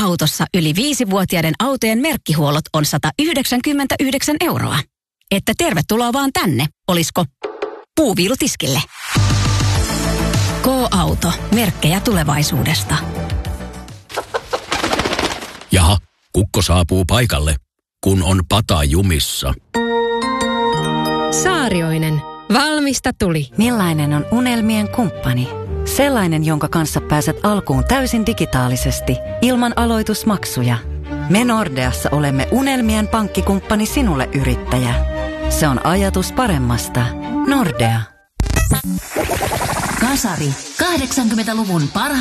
K-autossa yli 5-vuotiaiden autojen merkkihuollot on 199 €. Että tervetuloa vaan tänne, olisko puuviilutiskille. K-auto, merkkejä tulevaisuudesta. Jaha, kukko saapuu paikalle, kun on pata jumissa. Saarioinen. Valmista tuli. Millainen on unelmien kumppani? Sellainen, jonka kanssa pääset alkuun täysin digitaalisesti, ilman aloitusmaksuja. Me Nordeassa olemme unelmien pankkikumppani sinulle, yrittäjä. Se on ajatus paremmasta. Nordea. Kasari. 80-luvun parhaat